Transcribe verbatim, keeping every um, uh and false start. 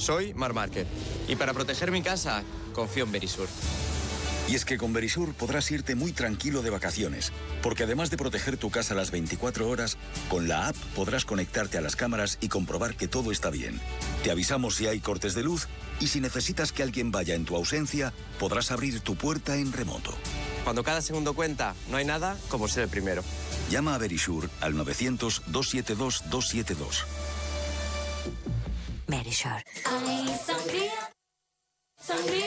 Soy Mar Márquez. Y para proteger mi casa, confío en Verisur. Y es que con Verisur podrás irte muy tranquilo de vacaciones, porque además de proteger tu casa las veinticuatro horas, con la app podrás conectarte a las cámaras y comprobar que todo está bien. Te avisamos si hay cortes de luz y si necesitas que alguien vaya en tu ausencia, podrás abrir tu puerta en remoto. Cuando cada segundo cuenta, no hay nada como ser el primero. Llama a Verisur al novecientos, doscientos setenta y dos, doscientos setenta y dos. Verisur.